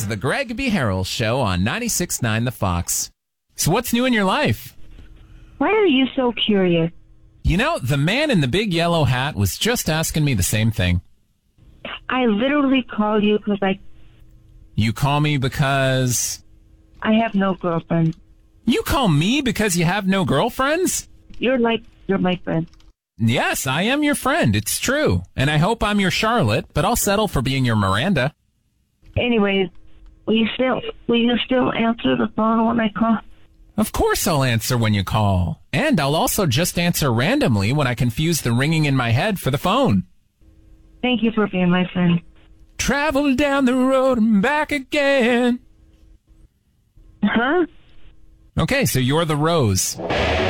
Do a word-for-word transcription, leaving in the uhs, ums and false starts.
is the Greg B. Harrell Show on ninety-six point nine The Fox. So what's new in your life? Why are you so curious? You know, the man in the big yellow hat was just asking me the same thing. I literally called you because I, You call me because... I have no girlfriend. You call me because you have no girlfriends? You're like, you're my friend. Yes, I am your friend. It's true. And I hope I'm your Charlotte, but I'll settle for being your Miranda. Anyways, will you still, will you still answer the phone when I call? Of course I'll answer when you call. And I'll also just answer randomly when I confuse the ringing in my head for the phone. Thank you for being my friend. Travel down the road and back again. Huh? Okay, so you're the rose.